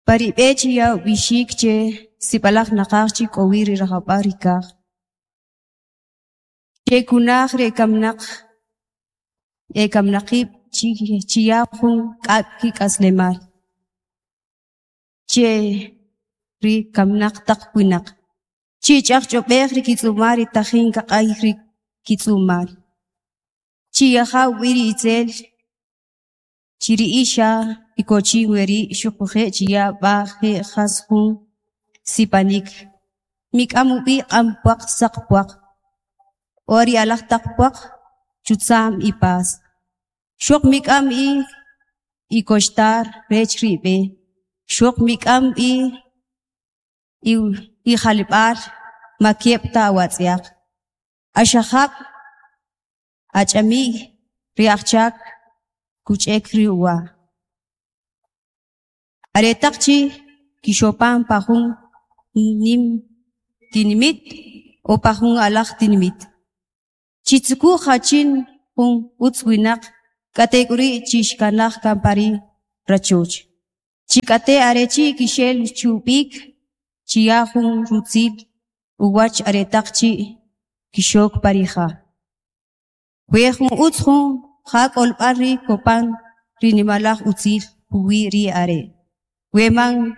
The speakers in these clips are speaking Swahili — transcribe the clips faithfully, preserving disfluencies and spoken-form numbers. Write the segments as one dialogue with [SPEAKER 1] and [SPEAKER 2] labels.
[SPEAKER 1] Paribechi ya wishikche sipalak nakakchi kowiri rakaparikak. Che kunak re kamnak e kamnakip chiyakung kapkik aslemal. Che ri kamnak takwinak. Chi chak chopek ri kitsumari tahin kakay ri kitsumar. Chi yaha wiri itzel. Chiri isha ikochi weri shukuhe chiya bahe khashun sipanik. Mik amubi ampuak sakpuak. Ori alak takpuak chutsam ipas. Shok mik am i ikoshtar rech ribe. Shok mik am i i i khalipar makiepta watsiak. Ashahak achami riakchak kuchek riwa. Aretakchi kishopan pahung nim tinimit o pahung alak tinimit. Chitsuku hachin hung utswinak kategori chishkanak kampari rachoch. Chikate arechi kishel chupik chiyahung rutzil uwach aretakchi kishok parija. Wehung utshung hak olpari kopan rinimalak utzil huwi are. Wemang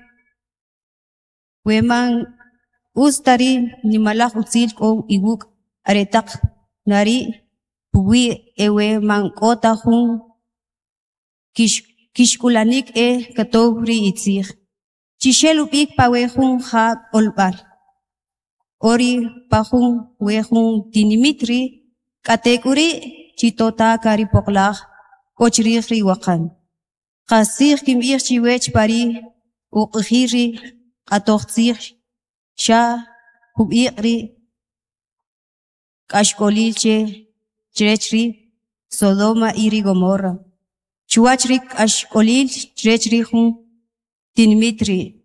[SPEAKER 1] Wemang ustari nimalak utzil ko iwuk aretak nari huwi ewe mang kota hung kish kishkulanik e katogri itzir. Chishelupik pa wehung hak olpar. Ori pahung wehung tinimitri kategori chitota karipoklak kochrikhri wakan. Qasir kimir chiwech pari uqhiri qatoqtsir sha hubiri kashkolilche chrechri Sodoma iri Gomorra. Chuachrik ashkolil chrechri hun tinmitri